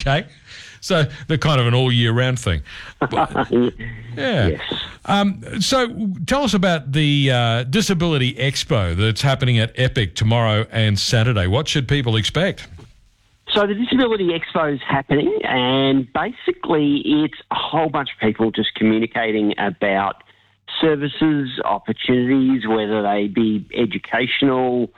Okay. So they're kind of an all year round thing. But, yeah. Yes. So tell us about the Disability Expo that's happening at Epic tomorrow and Saturday. What should people expect? So the Disability Expo is happening, and basically it's a whole bunch of people just communicating about services, opportunities, whether they be educational,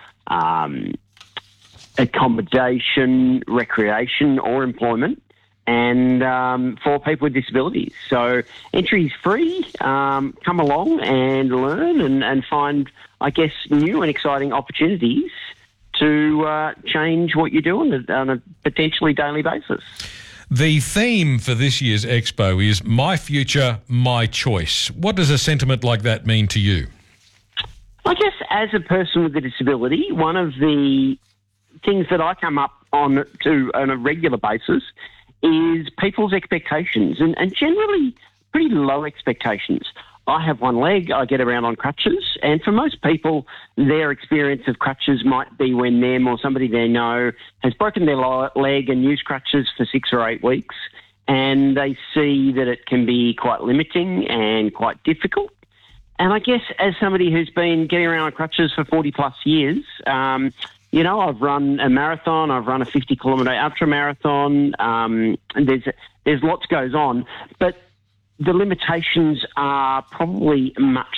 accommodation, recreation or employment, and for people with disabilities. So entry is free. Come along and learn and find, I guess, new and exciting opportunities to change what you do on a potentially daily basis. The theme for this year's Expo is My Future, My Choice. What does a sentiment like that mean to you? I guess as a person with a disability, one of the things that I come up on a regular basis is people's expectations, and generally pretty low expectations. I have one leg, I get around on crutches, and for most people, their experience of crutches might be when them or somebody they know has broken their leg and used crutches for 6 or 8 weeks, and they see that it can be quite limiting and quite difficult. And I guess as somebody who's been getting around on crutches for 40 plus years, I've run a marathon, I've run a 50-kilometre ultra marathon, there's lots goes on, but the limitations are probably much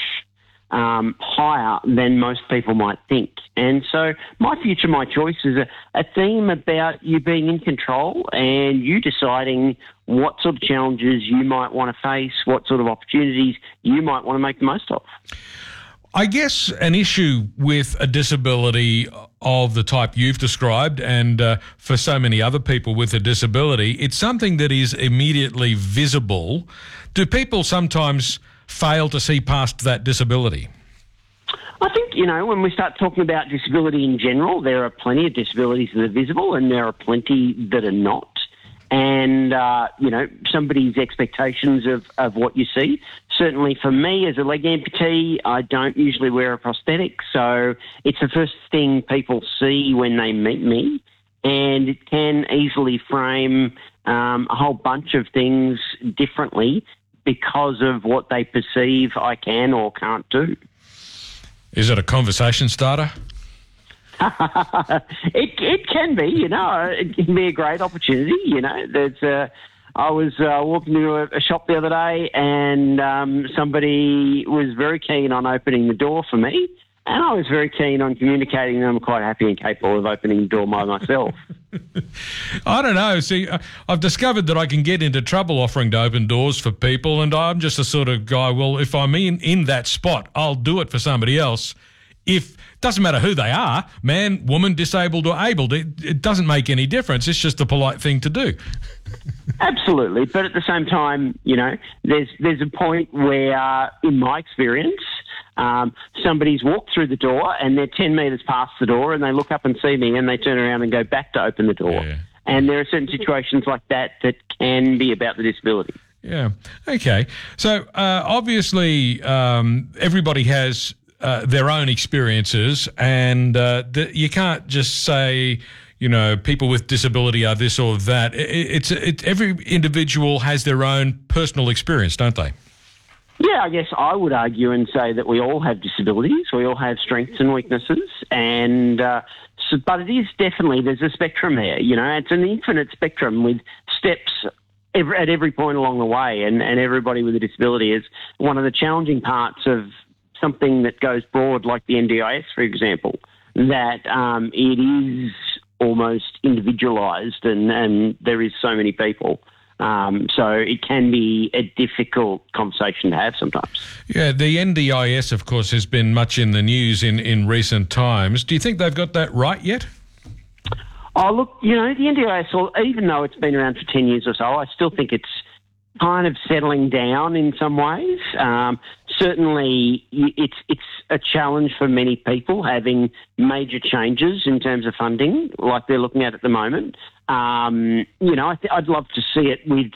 higher than most people might think. And so My Future, My Choice is a theme about you being in control and you deciding what sort of challenges you might want to face, what sort of opportunities you might want to make the most of. I guess an issue with a disability of the type you've described, and for so many other people with a disability, it's something that is immediately visible. Do people sometimes fail to see past that disability? I think, when we start talking about disability in general, there are plenty of disabilities that are visible and there are plenty that are not. And, somebody's expectations of what you see. Certainly for me as a leg amputee, I don't usually wear a prosthetic, so it's the first thing people see when they meet me, and it can easily frame a whole bunch of things differently because of what they perceive I can or can't do. Is it a conversation starter? It can be, it can be a great opportunity. I was walking into a shop the other day and somebody was very keen on opening the door for me, and I was very keen on communicating that I'm quite happy and capable of opening the door by myself. I don't know. See, I've discovered that I can get into trouble offering to open doors for people, and I'm just the sort of guy, well, if I'm in that spot, I'll do it for somebody else. Doesn't matter who they are, man, woman, disabled or able, it doesn't make any difference. It's just a polite thing to do. Absolutely. But at the same time, there's a point where, in my experience, somebody's walked through the door and they're 10 metres past the door and they look up and see me and they turn around and go back to open the door. Yeah. And there are certain situations like that can be about the disability. Yeah. Okay. So obviously everybody has their own experiences, and you can't just say, people with disability are this or that. It's every individual has their own personal experience, don't they? Yeah, I guess I would argue and say that we all have disabilities. We all have strengths and weaknesses, and but it is definitely, there's a spectrum there. It's an infinite spectrum with steps at every point along the way, and everybody with a disability is one of the challenging parts of something that goes broad, like the NDIS, for example, that it is almost individualised and there is so many people. So it can be a difficult conversation to have sometimes. Yeah, the NDIS, of course, has been much in the news in recent times. Do you think they've got that right yet? Oh, look, the NDIS, even though it's been around for 10 years or so, I still think it's kind of settling down in some ways. Certainly, it's a challenge for many people having major changes in terms of funding, like they're looking at the moment. I'd love to see it with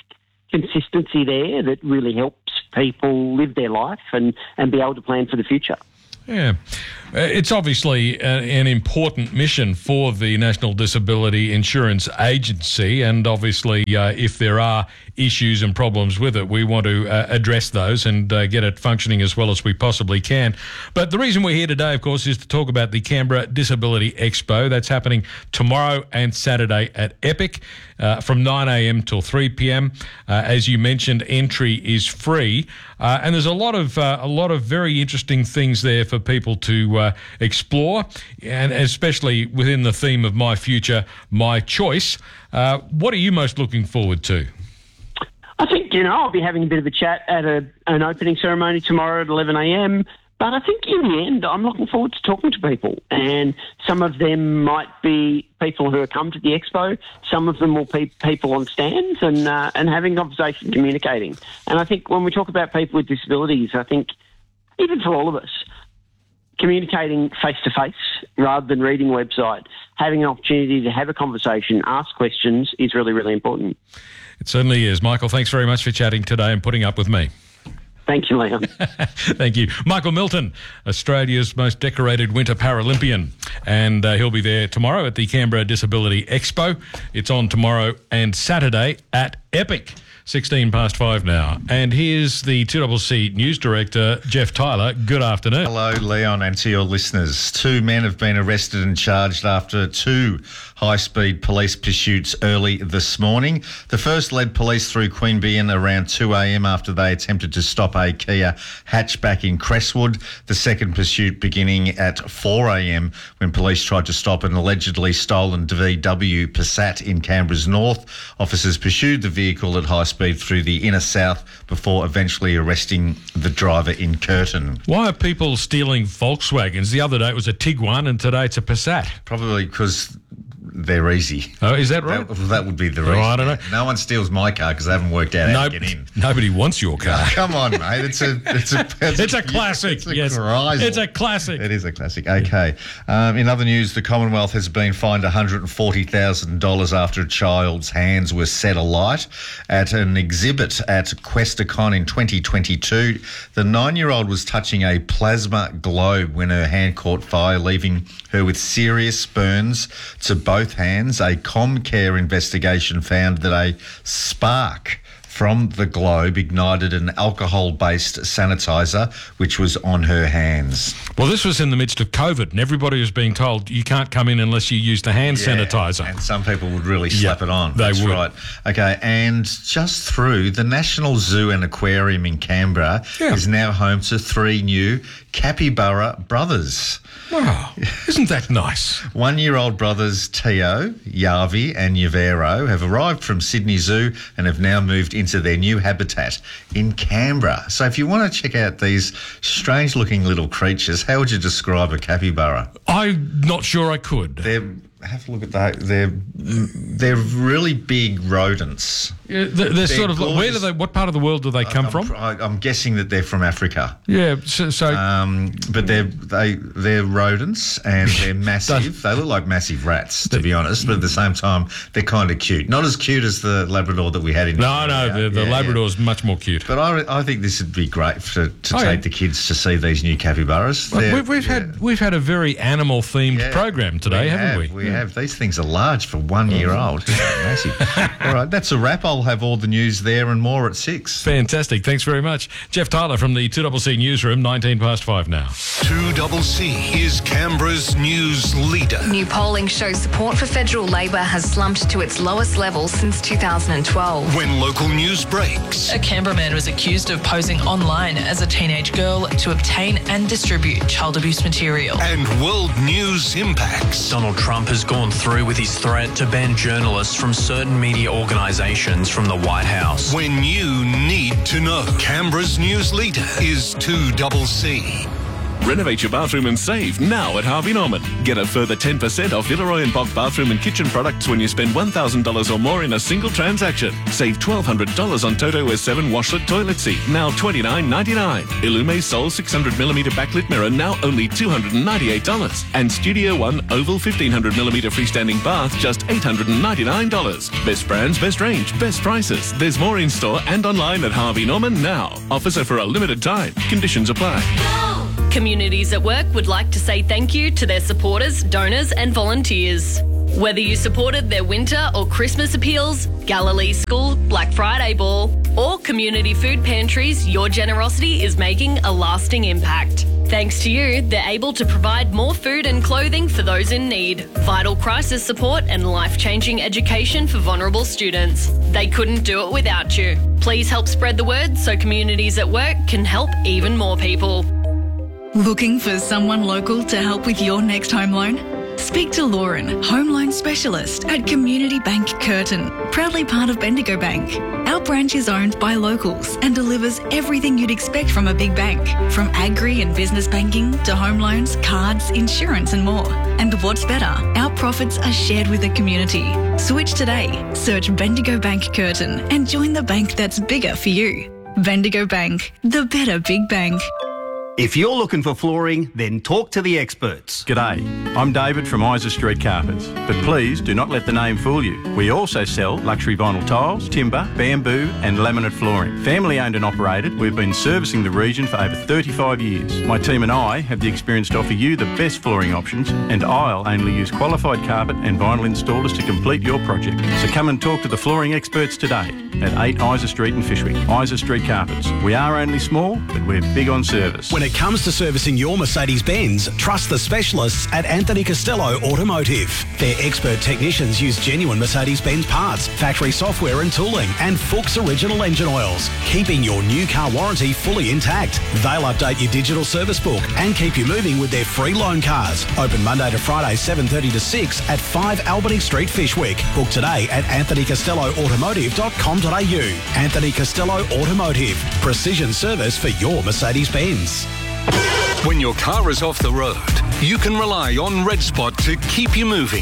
consistency there that really helps people live their life and be able to plan for the future. Yeah. It's obviously an important mission for the National Disability Insurance Agency, and obviously if there are issues and problems with it, we want to address those and get it functioning as well as we possibly can. But the reason we're here today, of course, is to talk about the Canberra Disability Expo. That's happening tomorrow and Saturday at Epic from 9 a.m. till 3 p.m. As you mentioned, entry is free, and there's a lot of very interesting things there for people to explore, and especially within the theme of My Future, My Choice. What are you most looking forward to? I think, I'll be having a bit of a chat at an opening ceremony tomorrow at 11 a.m. But I think in the end, I'm looking forward to talking to people. And some of them might be people who have come to the expo. Some of them will be people on stands and having conversation, communicating. And I think when we talk about people with disabilities, I think even for all of us, communicating face-to-face rather than reading a website, having an opportunity to have a conversation, ask questions is really, really important. It certainly is. Michael, thanks very much for chatting today and putting up with me. Thank you, Leon. Thank you. Michael Milton, Australia's most decorated winter Paralympian. And he'll be there tomorrow at the Canberra Disability Expo. It's on tomorrow and Saturday at Epic. 16 past 5 now. And here's the 2CC News Director, Jeff Tyler. Good afternoon. Hello, Leon, and to your listeners. 2 men have been arrested and charged after 2 high-speed police pursuits early this morning. The first led police through Queanbeyan around 2 a.m. after they attempted to stop a Kia hatchback in Crestwood. The second pursuit beginning at 4 a.m. when police tried to stop an allegedly stolen VW Passat in Canberra's north. Officers pursued the vehicle at high speed through the inner south before eventually arresting the driver in Curtin. Why are people stealing Volkswagens? The other day it was a Tiguan and today it's a Passat. Probably because they're easy. Oh, is that right? That would be the reason. Oh, I don't know. No one steals my car because they haven't worked out how to get in. Nobody wants your car. Come on, mate. It's a classic. It's a classic. It is a classic. Okay. In other news, the Commonwealth has been fined $140,000 after a child's hands were set alight at an exhibit at Questacon in 2022. The 9-year-old was touching a plasma globe when her hand caught fire, leaving her with serious burns to both hands. A Comcare investigation found that a spark from the globe ignited an alcohol-based sanitizer, which was on her hands. Well, this was in the midst of COVID, and everybody was being told you can't come in unless you use the hand sanitizer. And some people would really slap it on. They would. Right. Okay, and just through, the National Zoo and Aquarium in Canberra is now home to 3 new capybara brothers. Wow, isn't that nice? 1-year-old brothers Teo, Yavi and Yavero have arrived from Sydney Zoo and have now moved into their new habitat in Canberra. So if you want to check out these strange-looking little creatures, how would you describe a capybara? I'm not sure I could. Have a look at that. They're really big rodents. Yeah, they're sort of. Gorgeous. Where do they? What part of the world do they come from? I'm guessing that they're from Africa. Yeah. But they're rodents and they're massive. They look like massive rats, to be honest. But at the same time, they're kind of cute. Not as cute as the Labrador that we had in. No, the Labrador's much more cute. But I think this would be great to take the kids to see these new capybaras. We've had a very animal themed program today, haven't we? We have. These things are large for 1-year-old. Massive. All right, that's a wrap. I'll have all the news there and more at 6. Fantastic. Thanks very much. Jeff Tyler from the 2CC Newsroom, 19 past 5 now. 2CC is Canberra's news leader. New polling shows support for federal Labor has slumped to its lowest level since 2012. When local news breaks. A Canberra man was accused of posing online as a teenage girl to obtain and distribute child abuse material. And world news impacts. Donald Trump has gone through with his threat to ban journalists from certain media organisations from the White House. When you need to know, Canberra's news leader is 2CC. Renovate your bathroom and save now at Harvey Norman. Get a further 10% off Villeroy and Bock bathroom and kitchen products when you spend $1,000 or more in a single transaction. Save $1,200 on Toto S7 washlet toilet seat, now $29.99. Illume Sol 600mm backlit mirror, now only $298. And Studio One Oval 1500mm freestanding bath, just $899. Best brands, best range, best prices. There's more in store and online at Harvey Norman now. Offers are for a limited time. Conditions apply. Communities at Work would like to say thank you to their supporters, donors and volunteers. Whether you supported their winter or Christmas appeals, Galilee School, Black Friday Ball, or community food pantries, your generosity is making a lasting impact. Thanks to you, they're able to provide more food and clothing for those in need, vital crisis support and life-changing education for vulnerable students. They couldn't do it without you. Please help spread the word so Communities at Work can help even more people. Looking for someone local to help with your next home loan? Speak to Lauren, home loan specialist at Community Bank Curtin, proudly part of Bendigo Bank. Our branch is owned by locals and delivers everything you'd expect from a big bank, from agri and business banking to home loans, cards, insurance and more. And what's better, our profits are shared with the community. Switch today. Search Bendigo Bank Curtin and join the bank that's bigger for you. Bendigo Bank, the better big bank. If you're looking for flooring, then talk to the experts. G'day, I'm David from Isa Street Carpets, but please do not let the name fool you. We also sell luxury vinyl tiles, timber, bamboo and laminate flooring. Family owned and operated, we've been servicing the region for over 35 years. My team and I have the experience to offer you the best flooring options, and I'll only use qualified carpet and vinyl installers to complete your project. So come and talk to the flooring experts today at 8 Isa Street in Fishwick. Isa Street Carpets. We are only small, but we're big on service. When it comes to servicing your Mercedes-Benz, trust the specialists at Anthony Costello Automotive. Their expert technicians use genuine Mercedes-Benz parts, factory software and tooling, and Fuchs original engine oils, keeping your new car warranty fully intact. They'll update your digital service book and keep you moving with their free loan cars. Open Monday to Friday, 7:30 to 6 at 5 Albany Street, Fishwick. Book today at anthonycostelloautomotive.com.au. Anthony Costello Automotive. Precision service for your Mercedes-Benz. When your car is off the road, you can rely on RedSpot to keep you moving.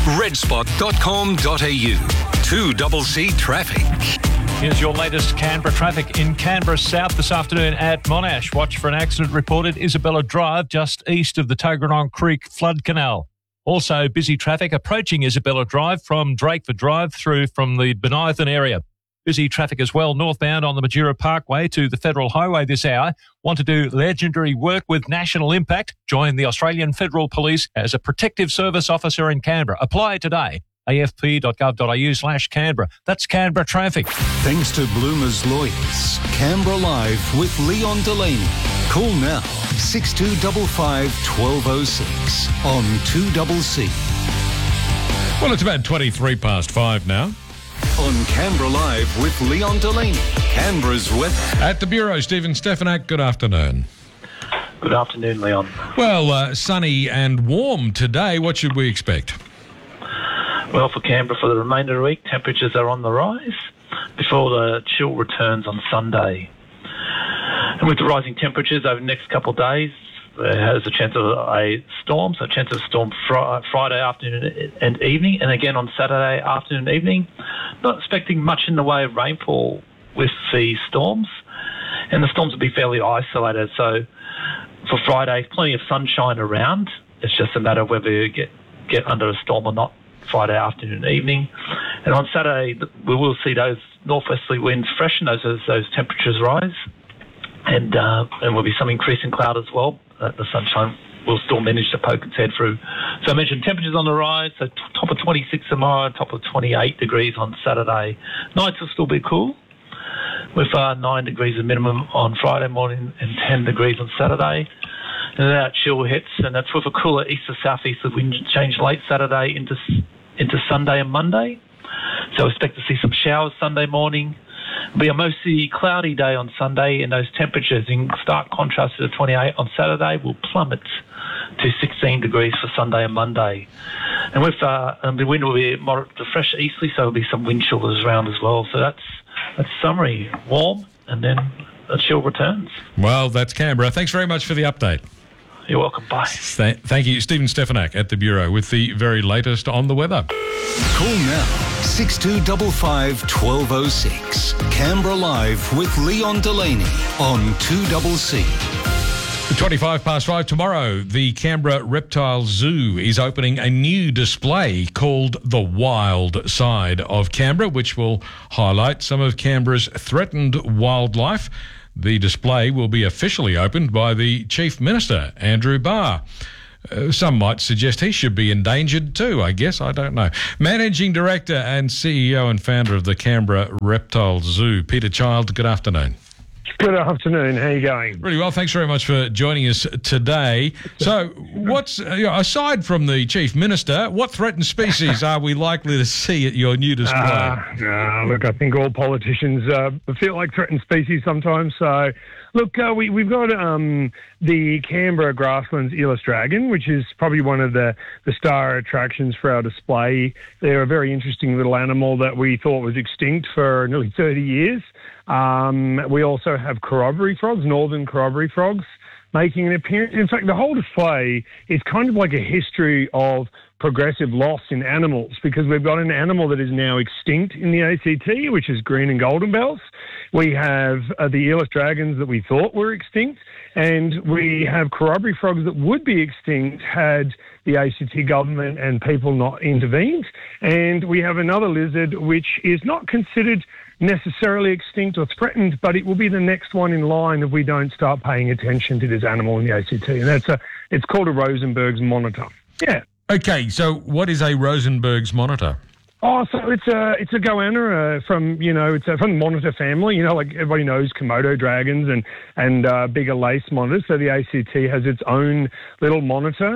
redspot.com.au. 2CC Traffic. Here's your latest Canberra traffic in Canberra South this afternoon at Monash. Watch for an accident reported Isabella Drive just east of the Tuggeranong Creek Flood Canal. Also busy traffic approaching Isabella Drive from Drakeford Drive through from the Benithan area. Busy traffic as well northbound on the Majura Parkway to the Federal Highway this hour. Want to do legendary work with national impact? Join the Australian Federal Police as a protective service officer in Canberra. Apply today. afp.gov.au/Canberra. That's Canberra traffic. Thanks to Bloomers Lawyers. Canberra Live with Leon Delaney. Call now 6255 1206 on 2CC. Well, it's about 23 past 5 now. On Canberra Live with Leon Delaney, Canberra's weather. At the Bureau, Stephen Stefanak, good afternoon. Good afternoon, Leon. Well, sunny and warm today. What should we expect? Well, for Canberra for the remainder of the week, temperatures are on the rise before the chill returns on Sunday. And with the rising temperatures over the next couple of days, there has a chance of a storm, so a chance of a storm Friday afternoon and evening, and again on Saturday afternoon and evening. Not expecting much in the way of rainfall with the storms, and the storms will be fairly isolated. So for Friday, plenty of sunshine around. It's just a matter of whether you get under a storm or not Friday afternoon and evening. And on Saturday, we will see those northwesterly winds freshen as those temperatures rise, and will be some increase in cloud as well. The sunshine will still manage to poke its head through. So I mentioned temperatures on the rise, so top of 26 tomorrow, top of 28 degrees on Saturday. Nights will still be cool, with 9 degrees a minimum on Friday morning and 10 degrees on Saturday. And then that chill hits, and that's with a cooler east to southeast wind change late Saturday into Sunday and Monday. So expect to see some showers Sunday morning. It'll be a mostly cloudy day on Sunday, and those temperatures, in stark contrast to the 28 on Saturday, will plummet to 16 degrees for Sunday and Monday. And with the wind will be moderate to fresh easterly, so there'll be some wind chillers around as well. So that's summary. Warm, and then a chill returns. Well, that's Canberra. Thanks very much for the update. You're welcome. Bye. Thank you. Stephen Stefanak at the Bureau with the very latest on the weather. Call now 6255 1206. Canberra Live with Leon Delaney on 2CC. 25 past 5 tomorrow, the Canberra Reptile Zoo is opening a new display called The Wild Side of Canberra, which will highlight some of Canberra's threatened wildlife. The display will be officially opened by the Chief Minister, Andrew Barr. Some might suggest he should be endangered too, I guess. I don't know. Managing Director and CEO and founder of the Canberra Reptile Zoo, Peter Child, good afternoon. Good afternoon. How are you going? Really well. Thanks very much for joining us today. So, what's aside from the Chief Minister, what threatened species are we likely to see at your new display? Look, I think all politicians feel like threatened species sometimes. So, look, we've got the Canberra grasslands Aeolus dragon, which is probably one of the star attractions for our display. They're a very interesting little animal that we thought was extinct for nearly 30 years. We also have corroboree frogs, northern corroboree frogs, making an appearance. In fact, the whole display is kind of like a history of progressive loss in animals, because we've got an animal that is now extinct in the ACT, which is green and golden bells. We have the Aeolus dragons that we thought were extinct, and we have corroboree frogs that would be extinct had the ACT government and people not intervened. And we have another lizard which is not considered necessarily extinct or threatened, but it will be the next one in line if we don't start paying attention to this animal in the ACT. And it's called a Rosenberg's monitor. Yeah. Okay, so what is a Rosenberg's monitor? Oh, so it's a goanna from from the monitor family. Like everybody knows Komodo dragons and bigger lace monitors. So the ACT has its own little monitor.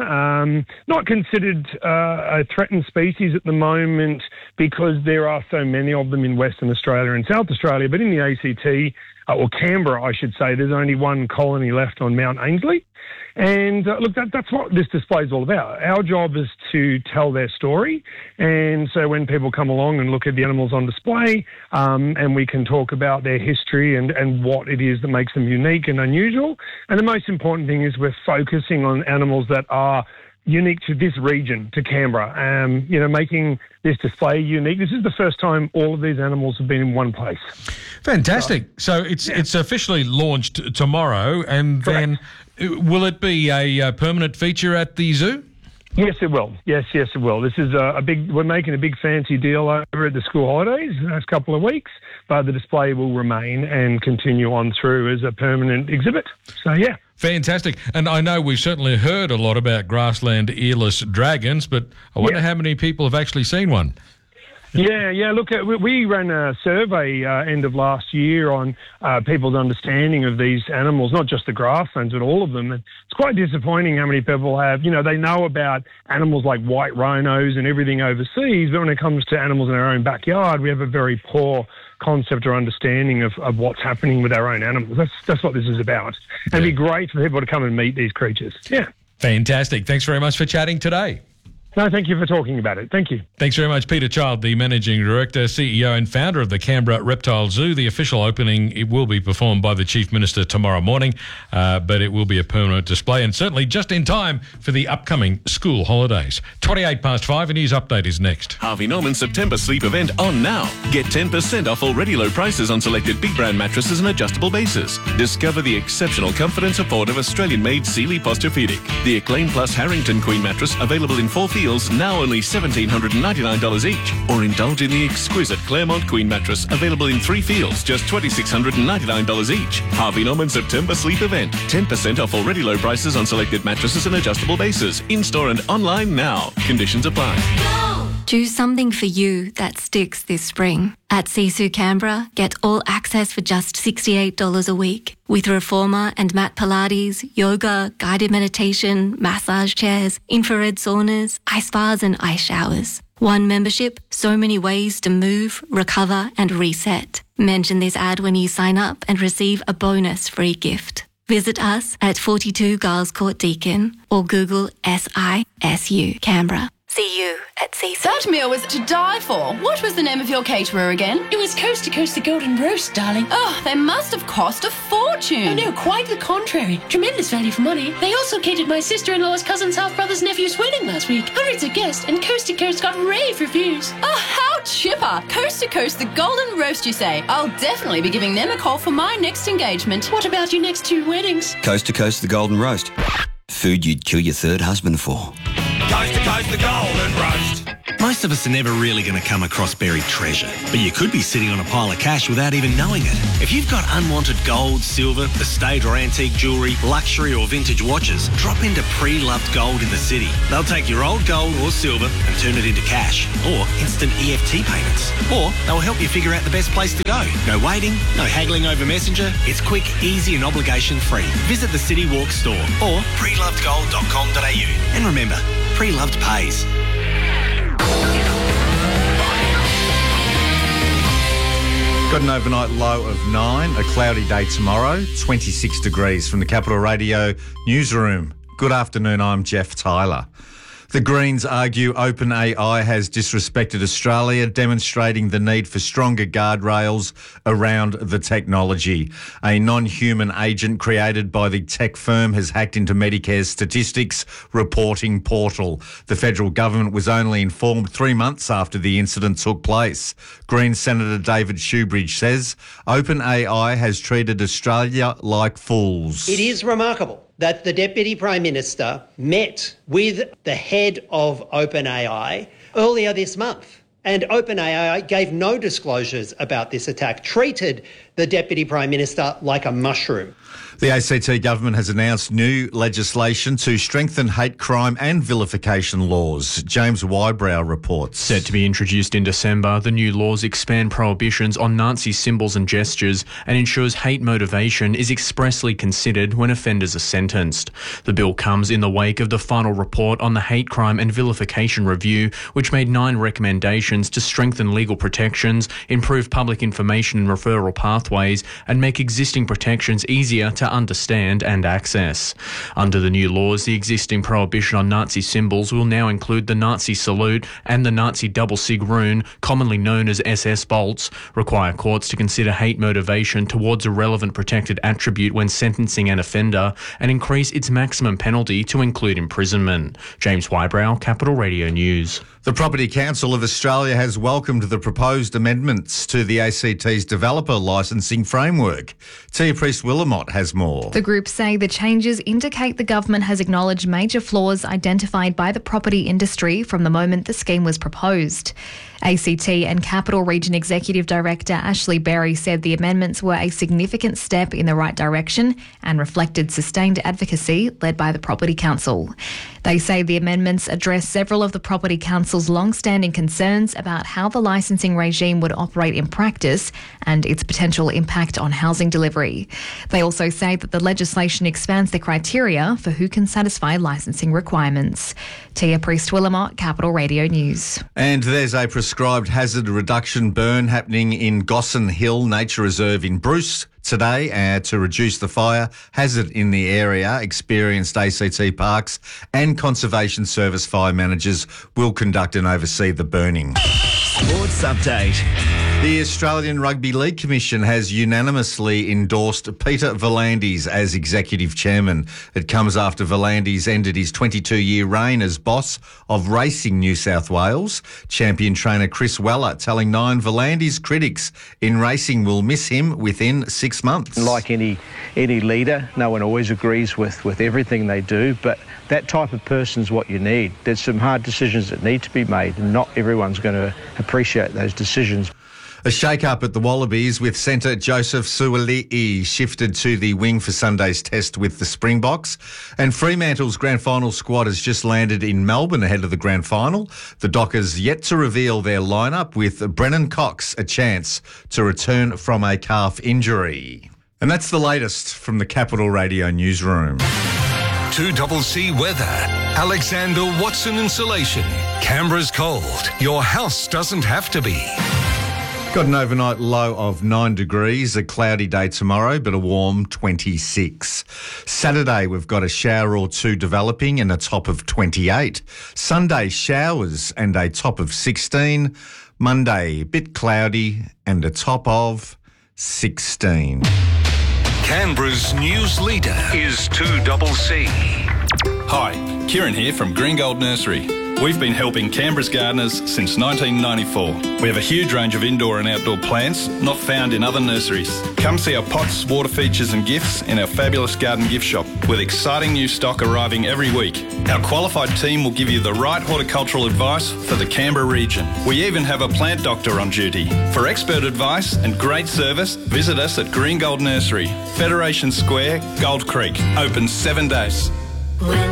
Not considered a threatened species at the moment because there are so many of them in Western Australia and South Australia. But in the ACT, or Canberra, I should say, there's only one colony left on Mount Ainslie. And look, that's what this display is all about. Our job is to tell their story. And so when people come along and look at the animals on display, and we can talk about their history and what it is that makes them unique and unusual. And the most important thing is we're focusing on animals that are unique to this region, to Canberra, making this display unique. This is the first time all of these animals have been in one place. Fantastic. So it's officially launched tomorrow, and then will it be a permanent feature at the zoo? Yes, it will. Yes, it will. This is we're making a big fancy deal over at the school holidays the next couple of weeks, but the display will remain and continue on through as a permanent exhibit. So, yeah. Fantastic. And I know we've certainly heard a lot about grassland Aeolus dragons, but I wonder how many people have actually seen one. Yeah. Look, we ran a survey end of last year on people's understanding of these animals, not just the grasslands, but all of them. And it's quite disappointing how many people have, they know about animals like white rhinos and everything overseas, but when it comes to animals in our own backyard, we have a very poor concept or understanding of what's happening with our own animals. That's what this is about. And it'd be great for people to come and meet these creatures. Yeah. Fantastic. Thanks very much for chatting today. No, thank you for talking about it. Thank you. Thanks very much, Peter Child, the Managing Director, CEO and founder of the Canberra Reptile Zoo. The official opening, it will be performed by the Chief Minister tomorrow morning, but it will be a permanent display and certainly just in time for the upcoming school holidays. 5:28, a news update is next. Harvey Norman's September sleep event on now. Get 10% off already low prices on selected big brand mattresses and adjustable bases. Discover the exceptional comfort and support of Australian-made Sealy Posturepedic. The Acclaim Plus Harrington Queen mattress available in 4 feels, now only $1,799 each. Or indulge in the exquisite Claremont Queen mattress available in 3 feels, just $2,699 each. Harvey Norman September sleep event. 10% off already low prices on selected mattresses and adjustable bases. In-store and online now. Conditions apply. Do something for you that sticks this spring. At Sisu Canberra, get all access for just $68 a week. With reformer and mat Pilates, yoga, guided meditation, massage chairs, infrared saunas, ice baths and ice showers. One membership, so many ways to move, recover and reset. Mention this ad when you sign up and receive a bonus free gift. Visit us at 42 Giles Court Deakin or Google SISU Canberra. See you at Sisu. That meal was to die for. What was the name of your caterer again? It was Coast to Coast the Golden Roast, darling. Oh, they must have cost a fortune. Oh no, quite the contrary. Tremendous value for money. They also catered my sister-in-law's cousin's half-brother's nephew's wedding last week. Hundreds of guests, and Coast to Coast got rave reviews. Oh, how chipper. Coast to Coast the Golden Roast, you say? I'll definitely be giving them a call for my next engagement. What about your next 2 weddings? Coast to Coast the Golden Roast. Food you'd kill your third husband for. Coast to Coast the Golden Roast. Most of us are never really going to come across buried treasure, but you could be sitting on a pile of cash without even knowing it. If you've got unwanted gold, silver, estate or antique jewellery, luxury or vintage watches, drop into Pre-Loved Gold in the city. They'll take your old gold or silver and turn it into cash or instant EFT payments. Or they'll help you figure out the best place to go. No waiting, no haggling over Messenger. It's quick, easy and obligation-free. Visit the City Walk store or prelovedgold.com.au. And remember, Pre-Loved pays. Got an overnight low of 9, a cloudy day tomorrow, 26 degrees from the Capital Radio newsroom. Good afternoon, I'm Jeff Tyler. The Greens argue OpenAI has disrespected Australia, demonstrating the need for stronger guardrails around the technology. A non-human agent created by the tech firm has hacked into Medicare's statistics reporting portal. The federal government was only informed 3 months after the incident took place. Greens Senator David Shoebridge says OpenAI has treated Australia like fools. It is remarkable that the Deputy Prime Minister met with the head of OpenAI earlier this month. And OpenAI gave no disclosures about this attack, treated the Deputy Prime Minister like a mushroom. The ACT government has announced new legislation to strengthen hate crime and vilification laws. James Wybrow reports. Set to be introduced in December, the new laws expand prohibitions on Nazi symbols and gestures and ensures hate motivation is expressly considered when offenders are sentenced. The bill comes in the wake of the final report on the Hate Crime and Vilification Review, which made 9 recommendations to strengthen legal protections, improve public information and referral pathways, and make existing protections easier to understand and access. Under the new laws, the existing prohibition on Nazi symbols will now include the Nazi salute and the Nazi double sig rune, commonly known as SS bolts, require courts to consider hate motivation towards a relevant protected attribute when sentencing an offender, and increase its maximum penalty to include imprisonment. James Wybrow, Capital Radio News. The Property Council of Australia has welcomed the proposed amendments to the ACT's developer licensing framework. Tia Priest-Willamott has more. The group say the changes indicate the government has acknowledged major flaws identified by the property industry from the moment the scheme was proposed. ACT and Capital Region Executive Director Ashley Berry said the amendments were a significant step in the right direction and reflected sustained advocacy led by the Property Council. They say the amendments address several of the Property Council's long-standing concerns about how the licensing regime would operate in practice and its potential impact on housing delivery. They also say that the legislation expands the criteria for who can satisfy licensing requirements. Tia Priest-Willamott, Capital Radio News. And there's a prescribed hazard reduction burn happening in Gossan Hill Nature Reserve in Bruce today to reduce the fire hazard in the area. Experienced ACT Parks and Conservation Service fire managers will conduct and oversee the burning. Sports Update. The Australian Rugby League Commission has unanimously endorsed Peter V'landys as Executive Chairman. It comes after V'landys ended his 22-year reign as boss of Racing New South Wales. Champion trainer Chris Weller telling Nine V'landys critics in racing will miss him within 6 months. Like any leader, no one always agrees with everything they do, but that type of person's what you need. There's some hard decisions that need to be made, and not everyone's going to appreciate those decisions. A shake-up at the Wallabies with centre Joseph Suali'i shifted to the wing for Sunday's test with the Springboks. And Fremantle's grand final squad has just landed in Melbourne ahead of the grand final. The Dockers yet to reveal their lineup, with Brennan Cox a chance to return from a calf injury. And that's the latest from the Capital Radio newsroom. 2CC weather. Alexander Watson Insulation. Canberra's cold. Your house doesn't have to be. Got an overnight low of 9 degrees, a cloudy day tomorrow, but a warm 26. Saturday, we've got a shower or two developing and a top of 28. Sunday, showers and a top of 16. Monday, a bit cloudy and a top of 16. Canberra's news leader is 2CC. Hi, Kieran here from Green Gold Nursery. We've been helping Canberra's gardeners since 1994. We have a huge range of indoor and outdoor plants not found in other nurseries. Come see our pots, water features and gifts in our fabulous garden gift shop with exciting new stock arriving every week. Our qualified team will give you the right horticultural advice for the Canberra region. We even have a plant doctor on duty. For expert advice and great service, visit us at Green Gold Nursery, Federation Square, Gold Creek. Open 7 days. When